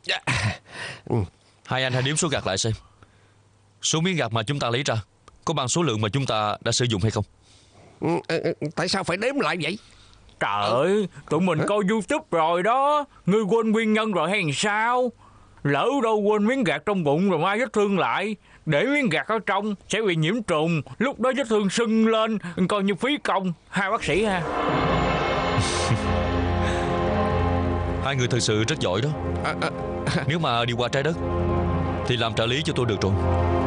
Hai anh hãy đếm số gạt lại xem. Số miếng gạt mà chúng ta lấy ra có bằng số lượng mà chúng ta đã sử dụng hay không? Tại sao phải đếm lại vậy? Trời ơi, tụi mình coi YouTube rồi đó. Ngươi quên nguyên nhân rồi hay sao? Lỡ đâu quên miếng gạt trong bụng rồi mai vết thương lại. Để miếng gạt ở trong sẽ bị nhiễm trùng. Lúc đó vết thương sưng lên, coi như phí công. Hai bác sĩ ha. Hai người thật sự rất giỏi đó. Nếu mà đi qua trái đất thì làm trợ lý cho tôi được rồi.